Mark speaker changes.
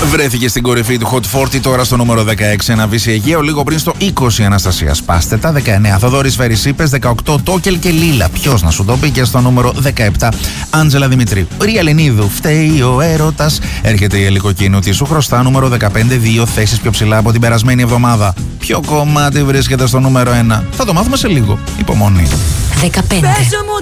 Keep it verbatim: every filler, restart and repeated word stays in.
Speaker 1: Βρέθηκε στην κορυφή του Hot σαράντα, τώρα στο νούμερο δεκαέξι. Ένα Βύση Αιγαίο, λίγο πριν στο είκοσι. Αναστασία Πάστετα, δεκαεννέα. Θοδόρης Φερησίπες, δεκαοκτώ. Τόκελ και Λίλα. Ποιος να σου το πει, και στο νούμερο δεκαεπτά. Άντζελα Δημητρίου. Ρία Λενίδου, φταίει ο έρωτας. Έρχεται η Ελικοκίνου, τι σου χρωστά, νούμερο δεκαπέντε. Δύο θέσεις πιο ψηλά από την περασμένη εβδομάδα. Ποιο κομμάτι βρίσκεται στο νούμερο ένα? Θα το μάθουμε σε λίγο. Υπομονή.
Speaker 2: δεκαπέντε.